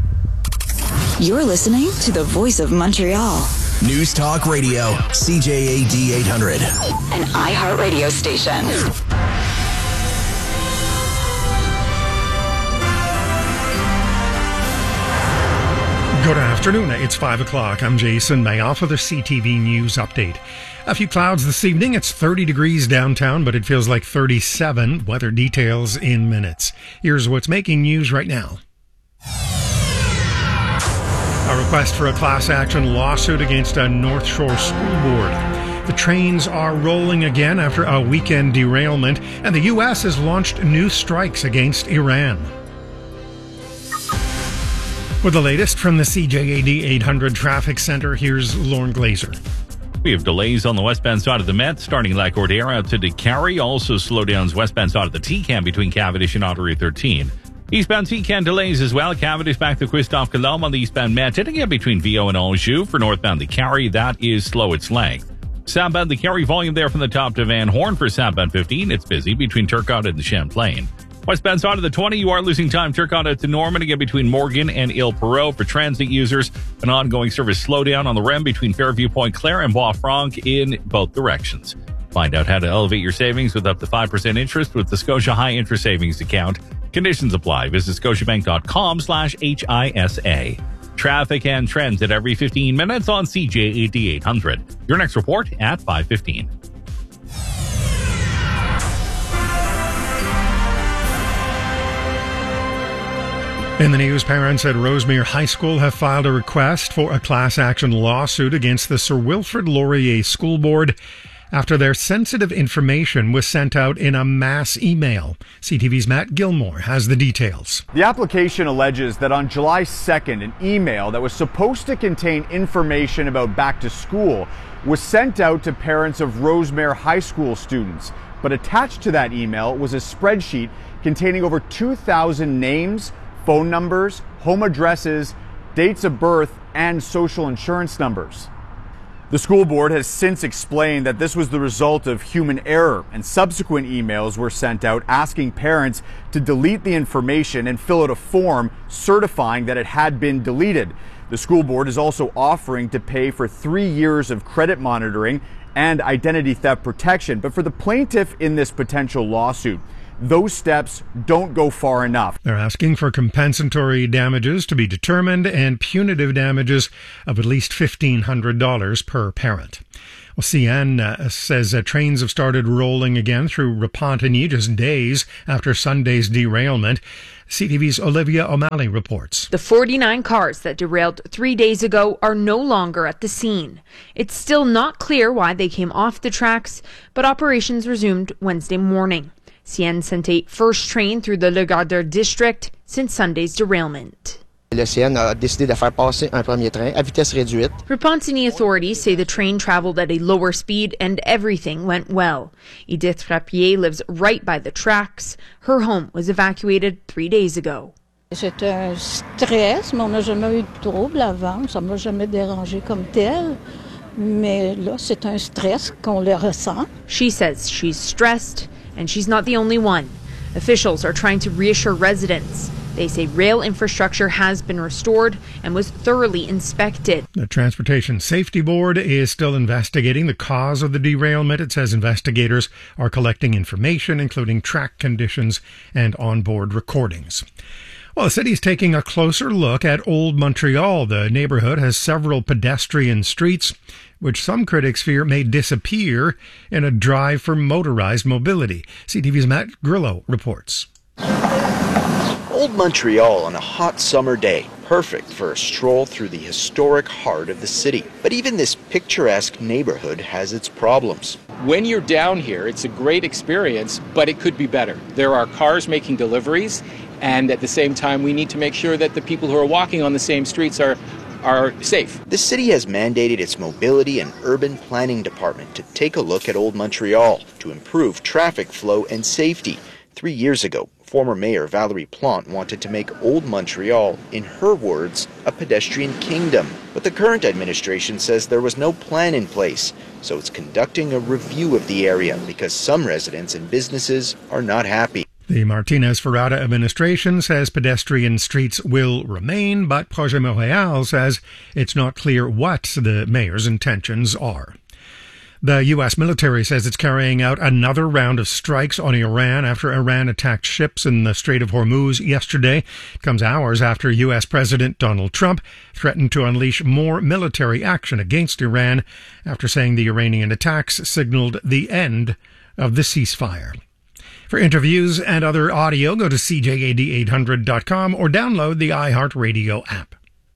You're listening to the voice of Montreal. News Talk Radio, C J A D eight hundred. An iHeartRadio station. Good afternoon. It's five o'clock. I'm Jason Mayoff with a C T V News update. A few clouds this evening. It's thirty degrees downtown, but it feels like thirty-seven. Weather details in minutes. Here's what's making news right now. A request for a class action lawsuit against a North Shore school board. The trains are rolling again after a weekend derailment, and the U S has launched new strikes against Iran. With the latest from the C J A D eight hundred Traffic Center, here's Lauren Glazer. We have delays on the westbound side of the Met, starting Lac-Ordere out to DeCarry. Also slowdowns westbound side of the T-Can between Cavendish and Auto Route thirteen. Eastbound T-Can delays as well. Cavendish back to Christophe Colomb on the eastbound Met. And again between Viau and Anjou for northbound DeCarry. That is slow its length. Southbound DeCarry volume there from the top to Van Horn for southbound fifteen. It's busy between Turcotte and the Champlain. Westbound side of the twenty, you are losing time. Turcotte to Norman again between Morgan and Ile Perrot. For transit users, an ongoing service slowdown on the R E M between Fairview Point Claire and Bois Franc in both directions. Find out how to elevate your savings with up to five percent interest with the Scotia High Interest Savings Account. Conditions apply. Visit scotiabank.com slash HISA. Traffic and trends at every fifteen minutes on C J A D eight hundred. Your next report at five fifteen. In the news, parents at Rosemere High School have filed a request for a class action lawsuit against the Sir Wilfrid Laurier School Board after their sensitive information was sent out in a mass email. C T V's Matt Gilmore has the details. The application alleges that on July second, an email that was supposed to contain information about back to school was sent out to parents of Rosemere High School students. But attached to that email was a spreadsheet containing over two thousand names, phone numbers, home addresses, dates of birth, and social insurance numbers. The school board has since explained that this was the result of human error, and subsequent emails were sent out asking parents to delete the information and fill out a form certifying that it had been deleted. The school board is also offering to pay for three years of credit monitoring and identity theft protection. But for the plaintiff in this potential lawsuit, those steps don't go far enough. They're asking for compensatory damages to be determined and punitive damages of at least fifteen hundred dollars per parent. Well, C N uh, says uh, trains have started rolling again through Repentigny just days after Sunday's derailment. C T V's Olivia O'Malley reports. The forty-nine cars that derailed three days ago are no longer at the scene. It's still not clear why they came off the tracks, but operations resumed Wednesday morning. C N sent a first train through the Le Gardeur district since Sunday's derailment. Le C N a décidé de faire passer un premier train à vitesse réduite. Repentigny authorities say the train traveled at a lower speed and everything went well. Edith Frappier lives right by the tracks. Her home was evacuated three days ago. C'est un stress, mais on n'a jamais eu de trouble avant. Ça m'a jamais dérangé comme tel. Mais là, c'est un stress qu'on le ressent. She says she's stressed, and she's not the only one. Officials are trying to reassure residents. They say rail infrastructure has been restored and was thoroughly inspected. The Transportation Safety Board is still investigating the cause of the derailment. It says investigators are collecting information, including track conditions and onboard recordings. Well, the city is taking a closer look at Old Montreal. The neighborhood has several pedestrian streets, which some critics fear may disappear in a drive for motorized mobility. C T V's Matt Grillo reports. Old Montreal on a hot summer day, perfect for a stroll through the historic heart of the city. But even this picturesque neighborhood has its problems. When you're down here, it's a great experience, but it could be better. There are cars making deliveries, and at the same time, we need to make sure that the people who are walking on the same streets are are safe. The city has mandated its mobility and urban planning department to take a look at Old Montreal to improve traffic flow and safety. Three years ago, former Mayor Valerie Plante wanted to make Old Montreal, in her words, a pedestrian kingdom. But the current administration says there was no plan in place, so it's conducting a review of the area because some residents and businesses are not happy. The Martinez-Ferrada administration says pedestrian streets will remain, but Projet Montréal says it's not clear what the mayor's intentions are. The U S military says it's carrying out another round of strikes on Iran after Iran attacked ships in the Strait of Hormuz yesterday. It comes hours after U S President Donald Trump threatened to unleash more military action against Iran after saying the Iranian attacks signaled the end of the ceasefire. For interviews and other audio, go to C J A D eight hundred dot com or download the iHeartRadio app.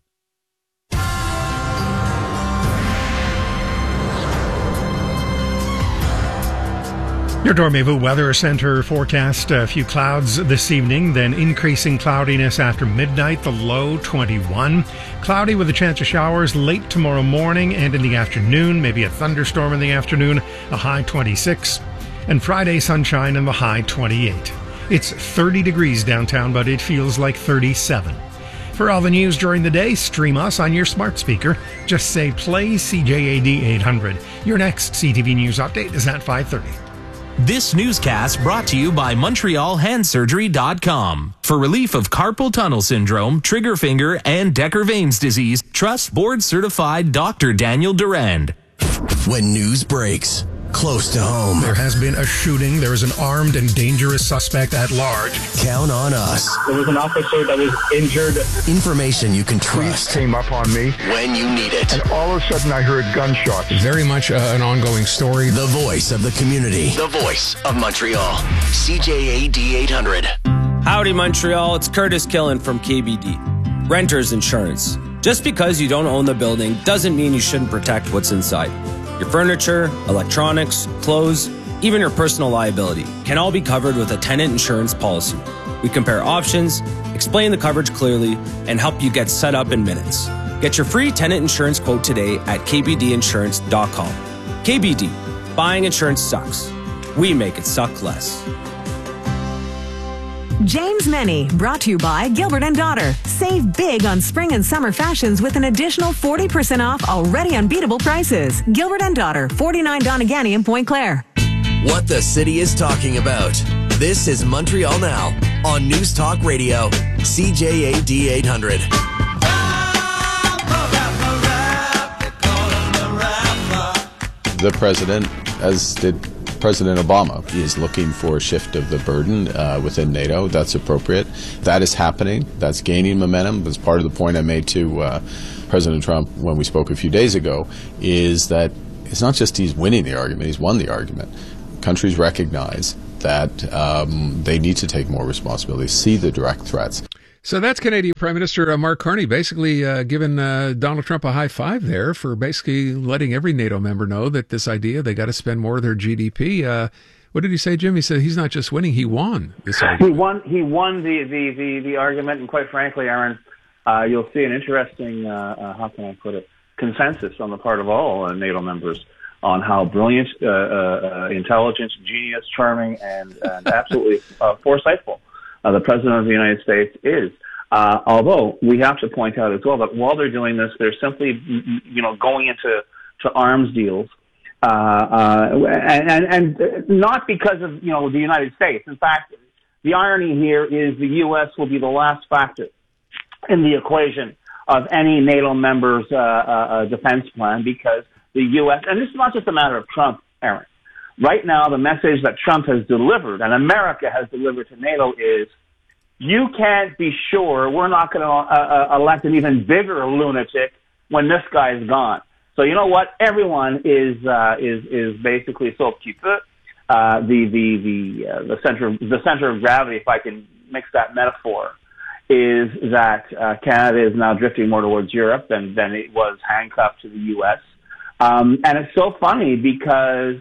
Your Dormez-vous Weather Center forecast a few clouds this evening, then increasing cloudiness after midnight, the low twenty-one. Cloudy with a chance of showers late tomorrow morning and in the afternoon, maybe a thunderstorm in the afternoon, a high twenty-six. And Friday, sunshine and the high twenty-eight. It's thirty degrees downtown, but it feels like thirty-seven. For all the news during the day, stream us on your smart speaker. Just say play C J A D eight hundred. Your next C T V News update is at five thirty. This newscast brought to you by Montreal Hand Surgery dot com. For relief of carpal tunnel syndrome, trigger finger, and Decker-Vames disease, trust board-certified Doctor Daniel Durand. When news breaks close to home. There has been a shooting. There is an armed and dangerous suspect at large. Count on us. There was an officer that was injured. Information you can trust. Police came up on me. When you need it. And all of a sudden I heard gunshots. Very much uh, an ongoing story. The voice of the community. The voice of Montreal. C J A D eight hundred. Howdy, Montreal. It's Curtis Killen from K B D. Renters Insurance. Just because you don't own the building doesn't mean you shouldn't protect what's inside. Your furniture, electronics, clothes, even your personal liability can all be covered with a tenant insurance policy. We compare options, explain the coverage clearly, and help you get set up in minutes. Get your free tenant insurance quote today at K B D insurance dot com. K B D, buying insurance sucks. We make it suck less. James Many, brought to you by Gilbert and Daughter. Save big on spring and summer fashions with an additional forty percent off already unbeatable prices. Gilbert and Daughter, forty-nine Donegany in Point Claire. What the city is talking about. This is Montreal Now on News Talk Radio, C J A D eight hundred. The president, as did President Obama, he is looking for a shift of the burden uh, within NATO. That's appropriate. That is happening. That's gaining momentum. That's part of the point I made to uh, President Trump when we spoke a few days ago, is that it's not just he's winning the argument, he's won the argument. Countries recognize that um, they need to take more responsibility, see the direct threats. So that's Canadian Prime Minister uh, Mark Carney basically uh, giving uh, Donald Trump a high five there for basically letting every NATO member know that this idea, they got to spend more of their G D P. Uh, what did he say, Jim? He said he's not just winning, he won this argument. He won, he won the, the, the, the argument, and quite frankly, Aaron, uh, you'll see an interesting, uh, uh, how can I put it, consensus on the part of all uh, NATO members on how brilliant, uh, uh, intelligent, genius, charming, and, and absolutely uh, foresightful Uh, the President of the United States is. Uh, although we have to point out as well that while they're doing this, they're simply, you know, going into to arms deals, uh, uh, and, and, and not because of, you know, the United States. In fact, the irony here is the U S will be the last factor in the equation of any NATO member's uh, uh, defense plan, because the U S, and this is not just a matter of Trump, Aaron. Right now, the message that Trump has delivered and America has delivered to NATO is, you can't be sure we're not going to uh, uh, elect an even bigger lunatic when this guy's gone. So you know what? Everyone is uh, is is basically sauf qui peut. Uh, the the the uh, the center of, the center of gravity, if I can mix that metaphor, is that uh, Canada is now drifting more towards Europe than than it was handcuffed to the U S. Um, and it's so funny because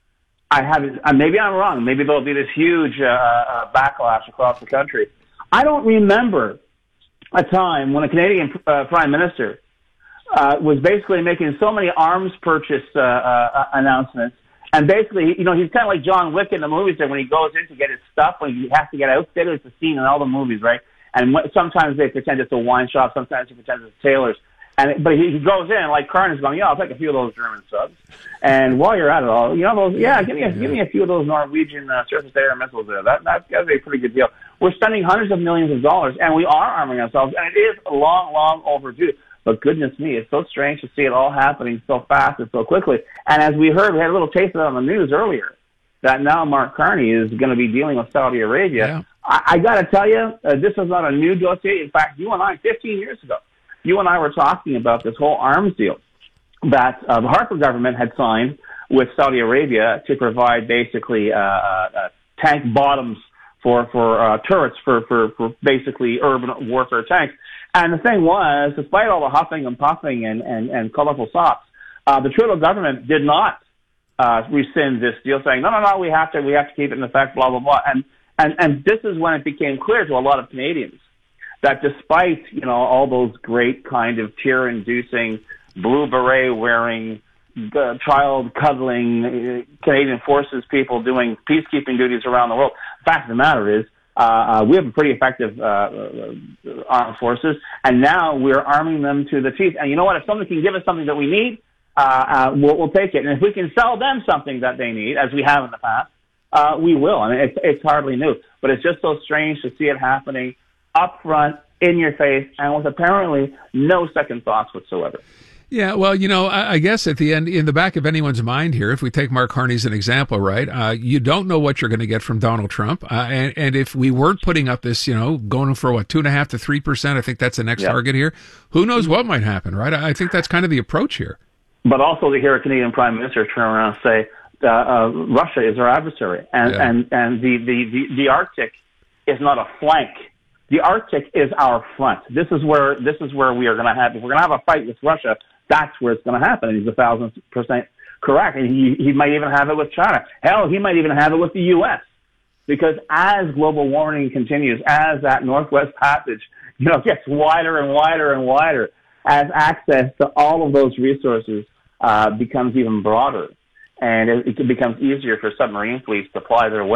I haven't, uh, maybe I'm wrong. Maybe there'll be this huge uh, uh, backlash across the country. I don't remember a time when a Canadian uh, Prime Minister uh, was basically making so many arms purchase uh, uh, announcements. And basically, you know, he's kind of like John Wick in the movies there when he goes in to get his stuff, when he has to get outfitted. It's a scene in all the movies, right? And what, sometimes they pretend it's a wine shop, sometimes they pretend it's tailors. And but he, he goes in like Carney's going, yeah, I'll take a few of those German subs. And while you're at it, all, you know, those, yeah, give me a, give me a few of those Norwegian uh, surface-to-air missiles there. That that's got to be a pretty good deal. We're spending hundreds of millions of dollars, and we are arming ourselves, and it is long, long overdue. But goodness me, it's so strange to see it all happening so fast and so quickly. And as we heard, we had a little taste of it on the news earlier, that now Mark Carney is going to be dealing with Saudi Arabia. Yeah. I, I got to tell you, uh, this is not a new dossier. In fact, you and I, fifteen years ago, you and I were talking about this whole arms deal that uh, the Harper government had signed with Saudi Arabia to provide basically uh, uh, tank bottoms for for uh, turrets for, for, for basically urban warfare tanks. And the thing was, despite all the huffing and puffing and, and, and colorful socks, uh, the Trudeau government did not uh, rescind this deal, saying, no, no, no, we have to we have to keep it in effect, blah, blah, blah. And, and, and this is when it became clear to a lot of Canadians that despite, you know, all those great kind of tear-inducing, blue beret-wearing, uh, child-cuddling uh, Canadian Forces people doing peacekeeping duties around the world, the fact of the matter is, uh, uh, we have a pretty effective uh, uh, armed forces, and now we're arming them to the teeth. And you know what? If someone can give us something that we need, uh, uh, we'll, we'll take it. And if we can sell them something that they need, as we have in the past, uh, we will. I mean, it's, it's hardly new. But it's just so strange to see it happening up front, in your face, and with apparently no second thoughts whatsoever. Yeah, well, you know, I, I guess at the end, in the back of anyone's mind here, if we take Mark Carney as an example, right, uh, you don't know what you're going to get from Donald Trump. Uh, and, and if we weren't putting up this, you know, going for what, two and a half to three percent, I think that's the next yep. target here. Who knows what might happen, right? I think that's kind of the approach here. But also to hear a Canadian Prime Minister turn around and say, uh, uh, Russia is our adversary. And, yeah. and, and the, the, the, the Arctic is not a flank. The Arctic is our front. This is where this is where we are going to have. If we're going to have a fight with Russia, that's where it's going to happen. And he's a thousand percent correct. And he he might even have it with China. Hell, he might even have it with the U S. Because as global warming continues, as that Northwest Passage, you know, gets wider and wider and wider, as access to all of those resources uh, becomes even broader, and it, it becomes easier for submarine fleets to fly their way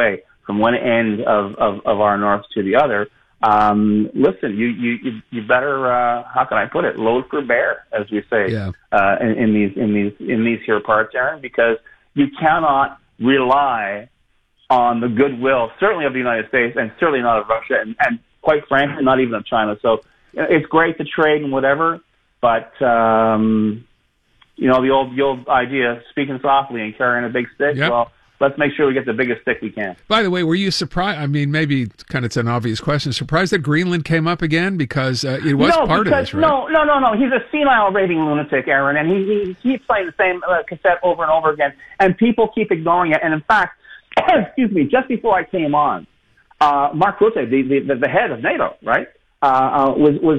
from one end of, of, of our north to the other. Um, listen, you, you, you, you better, uh, how can I put it? Load for bear, as we say, Yeah. uh, in, in these, in these, in these here parts, Aaron, because you cannot rely on the goodwill, certainly of the United States and certainly not of Russia and, and quite frankly, not even of China. So you know, it's great to trade and whatever, but, um, you know, the old, the old idea, speaking softly and carrying a big stick, Yep. well, let's make sure we get the biggest stick we can. By the way, were you surprised? I mean, maybe kind of it's an obvious question. Surprised that Greenland came up again because uh, it was no, part because, of this, right? No, no, no, no. He's a senile raving lunatic, Aaron, and he, he keeps playing the same uh, cassette over and over again, and people keep ignoring it. And in fact, excuse me, just before I came on, uh, Mark Rutte, the, the, the head of NATO, right, uh, uh, was, was